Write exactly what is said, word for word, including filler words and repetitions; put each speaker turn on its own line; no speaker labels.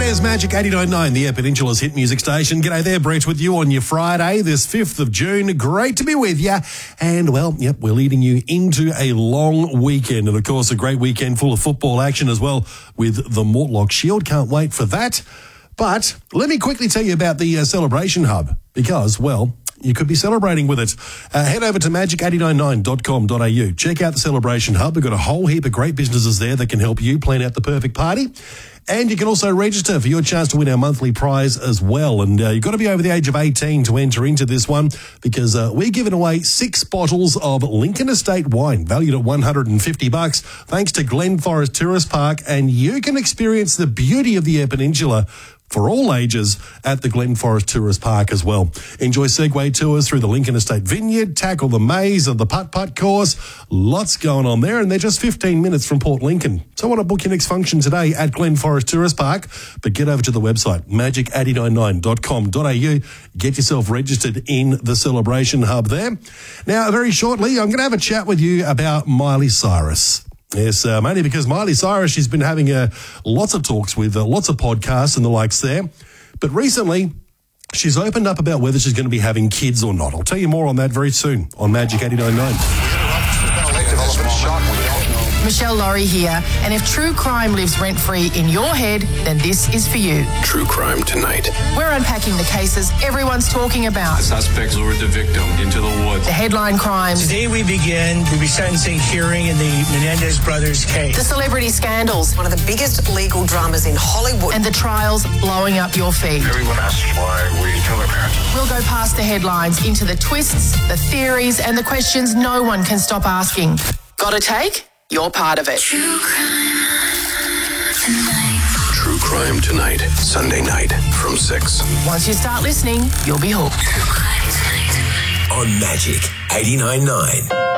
There's Magic eighty-nine point nine, the Air Peninsula's hit music station. G'day there, Brett with you on your Friday, this fifth of June. Great to be with you. And, well, yep, we're leading you into a long weekend. And, of course, a great weekend full of football action as well with the Mortlock Shield. Can't wait for that. But let me quickly tell you about the uh, Celebration Hub because, well, you could be celebrating with it. Uh, head over to magic eight nine nine dot com dot a u. Check out the Celebration Hub. We've got a whole heap of great businesses there that can help you plan out the perfect party. And you can also register for your chance to win our monthly prize as well. And uh, you've got to be over the age of eighteen to enter into this one because uh, we're giving away six bottles of Lincoln Estate wine valued at one hundred fifty bucks thanks to Glen Forest Tourist Park. And you can experience the beauty of the Air Peninsula for all ages at the Glen Forest Tourist Park as well. Enjoy Segway tours through the Lincoln Estate Vineyard, tackle the maze of the putt-putt course. Lots going on there, and they're just fifteen minutes from Port Lincoln. So I want to book your next function today at Glen Forest Tourist Park, but get over to the website, magic eight nine nine dot com dot a u. Get yourself registered in the Celebration Hub there. Now, very shortly, I'm going to have a chat with you about Miley Cyrus. Yes, uh, mainly because Miley Cyrus, she's been having uh, lots of talks with uh, lots of podcasts and the likes there. But recently, she's opened up about whether she's going to be having kids or not. I'll tell you more on that very soon on Magic eighty-nine point nine.
Michelle Laurie here, and if true crime lives rent-free in your head, then this is for you.
True Crime Tonight.
We're unpacking the cases everyone's talking about.
The suspects lured the victim into the woods.
The headline crimes.
Today we begin the resentencing hearing in the Menendez brothers case.
The celebrity scandals.
One of the biggest legal dramas in Hollywood.
And the trials blowing up your feed.
Everyone asks why we kill our parents.
We'll go past the headlines into the twists, the theories, and the questions no one can stop asking. Got a take? You're part of it.
True Crime Tonight. True Crime Tonight, Sunday night from six.
Once you start listening, you'll be hooked.
True Crime Tonight. On Magic eighty-nine point nine.